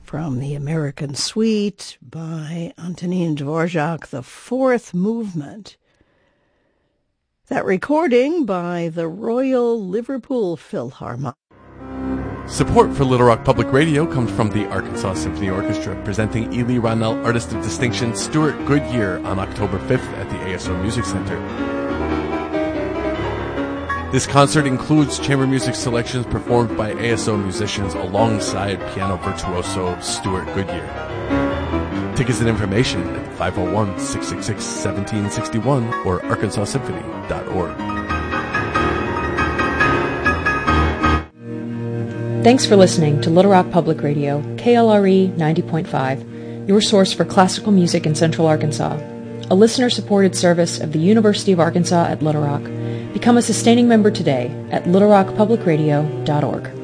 from the American Suite by Antonin Dvorak, the fourth movement. That recording by the Royal Liverpool Philharmonic. Support for Little Rock Public Radio comes from the Arkansas Symphony Orchestra, presenting Ely Ronell Artist of Distinction Stuart Goodyear on October 5th at the ASO Music Center. This concert includes chamber music selections performed by ASO musicians alongside piano virtuoso Stuart Goodyear. Tickets and information at 501-666-1761 or arkansasymphony.org. Thanks for listening to Little Rock Public Radio, KLRE 90.5, your source for classical music in Central Arkansas, a listener-supported service of the University of Arkansas at Little Rock. Become a sustaining member today at littlerockpublicradio.org.